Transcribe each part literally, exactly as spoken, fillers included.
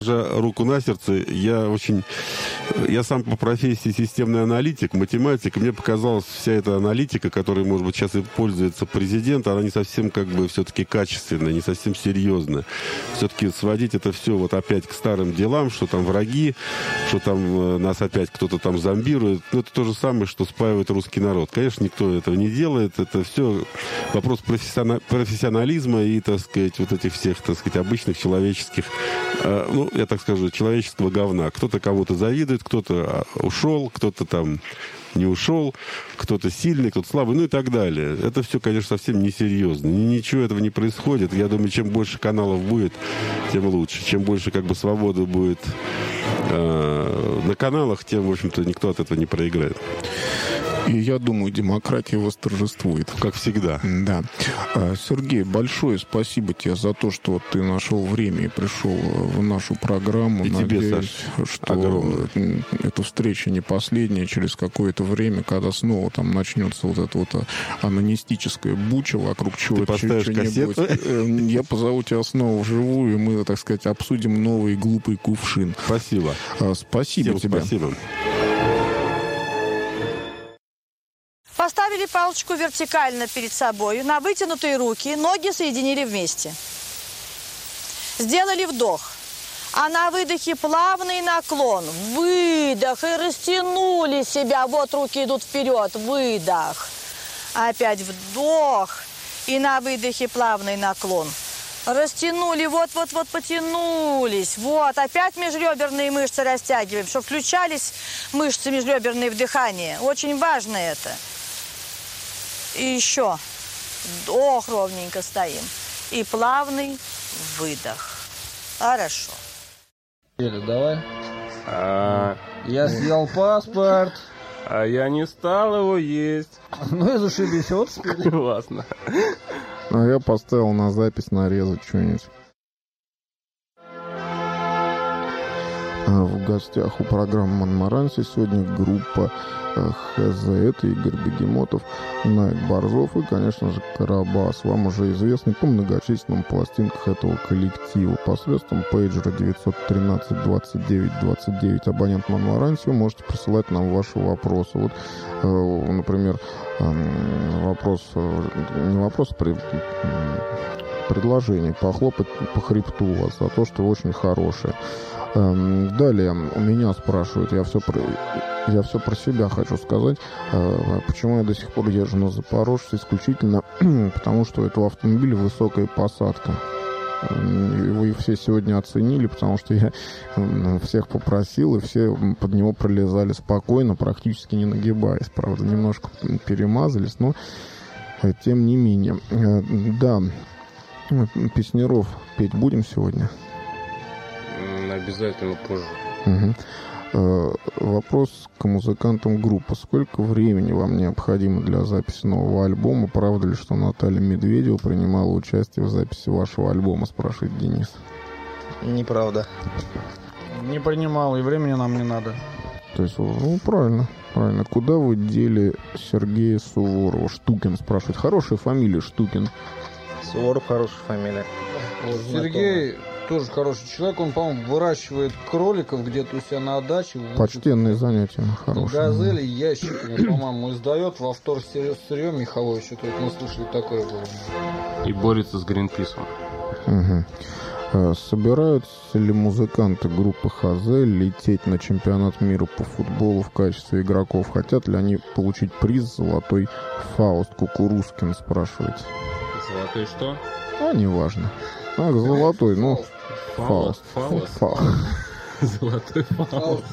Руку на сердце, я очень... Я сам по профессии системный аналитик, математик. Мне показалась вся эта аналитика, которой, может быть, сейчас и пользуется президент, она не совсем как бы все-таки качественная, не совсем серьезная. Все-таки сводить это все вот опять к старым делам, что там враги, что там нас опять кто-то там зомбирует. Ну, это то же самое, что спаивает русский народ. Конечно, никто этого не делает. Это все вопрос профессионализма и, так сказать, вот этих всех, так сказать, обычных человеческих, ну, я так скажу, человеческого говна. Кто-то кого-то завидует, кто-то ушел, кто-то там не ушел, кто-то сильный, кто-то слабый, ну и так далее. Это все, конечно, совсем несерьезно. Ничего этого не происходит. Я думаю, чем больше каналов будет, тем лучше. Чем больше как бы свободы будет э, на каналах, тем, в общем-то, никто от этого не проиграет. И я думаю, демократия восторжествует. Как всегда. Да. Сергей, большое спасибо тебе за то, что ты нашел время и пришел в нашу программу. И Надеюсь, тебе, Саш, что огромное. Эта встреча не последняя. Через какое-то время, когда снова там начнется вот это вот анонистическая буча, вокруг чего ты что-нибудь. Я позову тебя снова вживую, и мы, так сказать, обсудим новый глупый кувшин. Спасибо. Спасибо Всем тебе. Спасибо. Поставили палочку вертикально перед собой, на вытянутые руки, ноги соединили вместе. Сделали вдох. А на выдохе плавный наклон. Выдох. И растянули себя. Вот руки идут вперед. Выдох. Опять вдох. И на выдохе плавный наклон. Растянули. Вот-вот-вот потянулись. Вот. Опять межреберные мышцы растягиваем, чтобы включались мышцы межреберные в дыхание. Очень важно это. И еще вдох, ровненько стоим. И плавный выдох. Хорошо. Давай. А... Я съел паспорт. А я не стал его есть. Ну и зашибись, вот. Классно. А я поставил на запись нарезать что-нибудь. В гостях у программы «Монмаранси» сегодня группа ХЗ. Это Игорь Бегемотов, Найк Борзов и, конечно же, Карабас. Вам уже известный по многочисленным пластинках этого коллектива. Посредством пейджера девятьсот тринадцать двадцать девять двадцать девять абонент «Монмаранси» вы можете присылать нам ваши вопросы. Вот, например, вопрос, не вопрос, при предложение похлопать по хребту у вас за то, что вы очень хорошие. Далее у меня спрашивают, я все про, я все про себя хочу сказать, почему я до сих пор езжу на Запорожце, исключительно потому, что у этого автомобиля высокая посадка. Вы все сегодня оценили, потому что я всех попросил, и все под него пролезали спокойно, практически не нагибаясь. Правда, немножко перемазались, но тем не менее. Да, песняров петь будем сегодня? Обязательно позже. Угу. Э, вопрос к музыкантам группы. Сколько времени вам необходимо для записи нового альбома? Правда ли, что Наталья Медведева принимала участие в записи вашего альбома, спрашивает Денис? Неправда. Не принимал, и времени нам не надо. То есть, ну, правильно, правильно. Куда вы дели Сергея Суворова? Штукин спрашивает. Хорошая фамилия Штукин. Суворов хорошая фамилия. Сергей тоже хороший человек. Он, по-моему, выращивает кроликов где-то у себя на даче. Почтенные занятия. Хорошие. Газели, ящиками, по-моему, издает во втор сырье меховое. Что-то вот мы слышали такое было. И борется с Гринписом. Угу. Собираются ли музыканты группы ХЗ лететь на чемпионат мира по футболу в качестве игроков? Хотят ли они получить приз «Золотой Фауст»? Кукурузкин спрашивает. Золотой что? А, неважно. А, золотой, ну... Фауст. Фауст. Фауст. Золотой Фауст.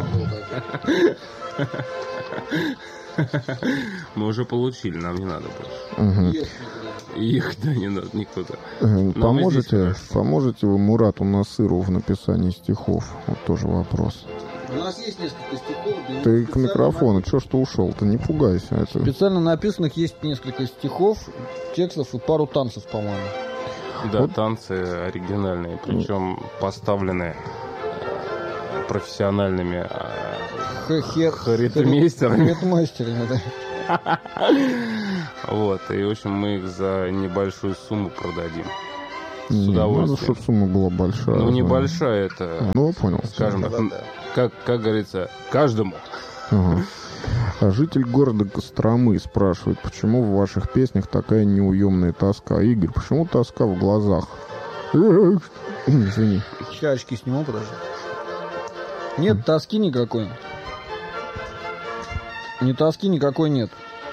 Мы уже получили, нам не надо больше. Угу. Их, да, не надо никуда. Поможете, поможете вы Мурату Насырову в написании стихов? Вот тоже вопрос. У нас есть несколько стихов. Ты к микрофону, чё ж ты ушел? Ты не пугайся. Это... Специально написанных есть несколько стихов, текстов и пару танцев, по-моему. Да, вот. Танцы оригинальные, причем поставлены профессиональными харитмейстерами. Харитмейстерами, да. Вот, и, в общем, мы их за небольшую сумму продадим. с удовольствием. Надо, чтобы сумма была большая. Ну, да. небольшая это, ну, понял. скажем так, как, как говорится, каждому. Ага. А житель города Костромы спрашивает, почему в ваших песнях такая неуемная тоска? Игорь, почему тоска в глазах? Извини. Сейчас очки сниму, подожди. Нет тоски никакой. Ни тоски никакой нет.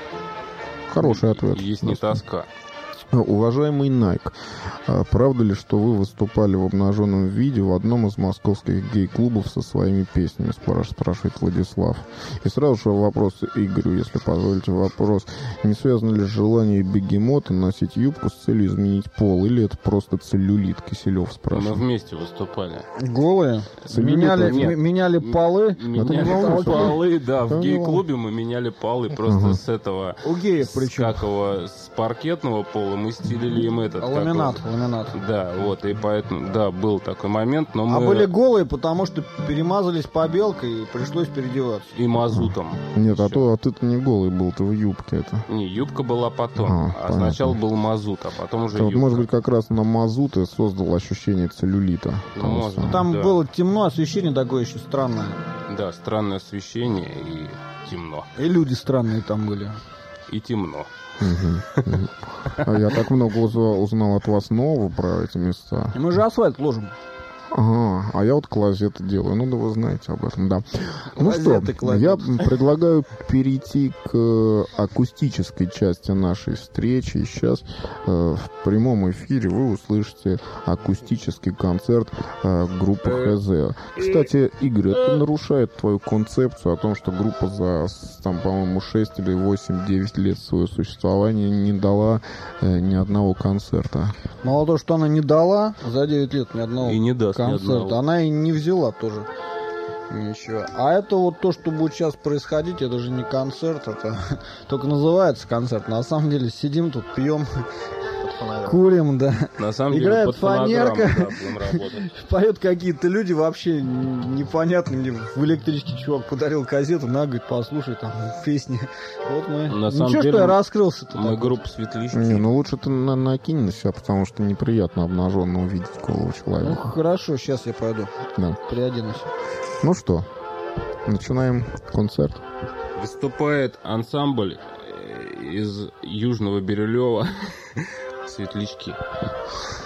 Хороший ответ. Есть не тоска. Уважаемый Найк, а правда ли, что вы выступали в обнаженном виде в одном из московских гей-клубов со своими песнями, спрашивает Владислав. И сразу же вопрос Игорю, если позволите вопрос. Не связано ли желание бегемота носить юбку с целью изменить пол, или это просто целлюлит? Киселев спрашивает. Мы вместе выступали. Голые? Целлюлит? Меняли, Нет. м- меняли полы? Меняли полы, да, в гей-клубе мы меняли полы просто Ага. с этого, У геев с, причем. как его, с паркетного пола мы стелили им этот. как Ламинат, его. ламинат. Да, вот, и поэтому, да, был такой момент, но А мы... были голые, потому что перемазались побелкой и пришлось переодеваться. И мазутом. Нет, а Всё. то а ты-то не голый был, ты в юбке это. Не, юбка была потом, А, а, понятно. сначала был мазут, а потом уже То вот, юбка. может быть, как раз на мазут и создал ощущение целлюлита. Ну, Того может. самого. Там Да. было темно, освещение такое еще странное. Да, странное освещение и темно. И люди странные там были. И темно. Мгм, мгм. А я так много узнал, узнал от вас нового про эти места. И мы же асфальт ложим. Ага, а я вот клозеты делаю. Ну да вы знаете об этом, да. Ну Клозеты что, кладете. я предлагаю перейти к акустической части нашей встречи. И сейчас э, в прямом эфире вы услышите акустический концерт э, группы ХЗ. Кстати, Игорь, это нарушает твою концепцию о том, что группа за, там, по-моему, шесть или восемь-девять лет своего существования не дала э, ни одного концерта. Мало того, что она не дала за девять лет ни одного И не даст ни концерта, одного. она и не взяла тоже ничего. А это вот то, что будет сейчас происходить, это же не концерт, это только называется концерт. На самом деле сидим тут, пьем, курим, да. На самом Играет деле под фонограмму, фанерка. да, будем работать. Поют какие-то люди вообще непонятно. Мне в электричке чувак подарил казету, на, говорит, послушай там песни. Вот мы. На самом Ничего, деле, что я раскрылся-то. Мы так. группа Светлячки. Не, ну лучше ты на- накинь на себя, потому что неприятно обнаженно увидеть голову Ну человека. хорошо, сейчас я пойду. Да. Приоденусь. Ну что, начинаем концерт. Выступает ансамбль э, из Южного Бирюлева Светлячки.